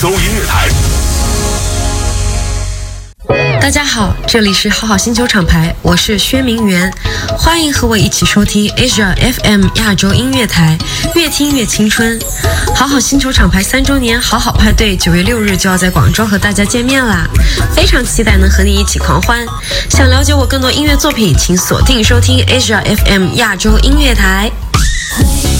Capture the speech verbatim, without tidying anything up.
搜音乐台。 大家好，这里是好好星球厂牌，我是薛明媛，欢迎和我一起收听 Asia F M 亚洲音乐台，越听越青春。好好星球厂牌三周年好好派对九月六日就要在广州和大家见面啦，非常期待能和你一起狂欢。想了解我更多音乐作品，请锁定收听 Asia F M 亚洲音乐台。